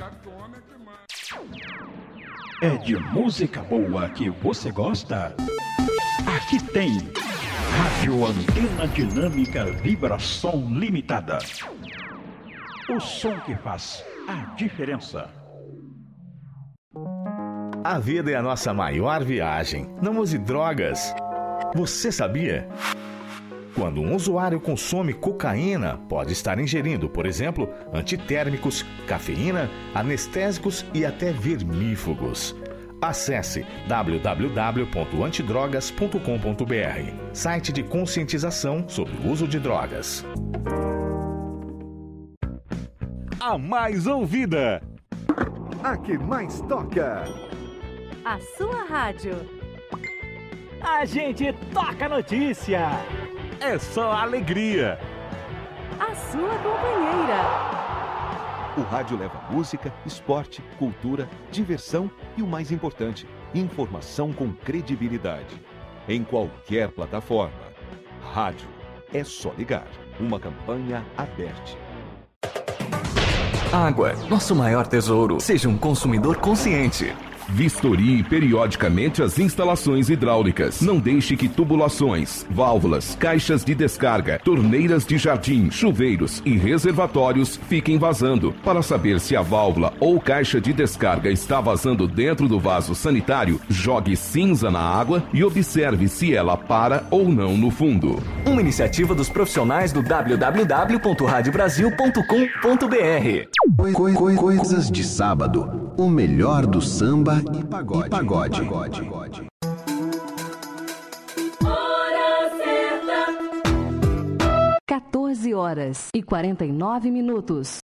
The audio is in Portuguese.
É de música boa que você gosta? Aqui tem Rádio Antena Dinâmica Vibração Limitada. O som que faz a diferença. A vida é a nossa maior viagem. Não use drogas. Você sabia? Quando um usuário consome cocaína, pode estar ingerindo, por exemplo, antitérmicos, cafeína, anestésicos e até vermífugos. Acesse www.antidrogas.com.br, site de conscientização sobre o uso de drogas. A mais ouvida, a que mais toca, a sua rádio. A gente toca notícia. É só alegria. A sua companheira. O rádio leva música, esporte, cultura, diversão e o mais importante, informação com credibilidade. Em qualquer plataforma. Rádio. É só ligar. Uma campanha aberta. Água, nosso maior tesouro. Seja um consumidor consciente. Vistorie periodicamente as instalações hidráulicas. Não deixe que tubulações, válvulas, caixas de descarga, torneiras de jardim, chuveiros e reservatórios fiquem vazando. Para saber se a válvula ou caixa de descarga está vazando dentro do vaso sanitário, jogue cinza na água e observe se ela para ou não no fundo. Uma iniciativa dos profissionais do www.radiobrasil.com.br. Coisas de sábado. O melhor do samba e pagode. Hora certa. 14 horas e 49 minutos.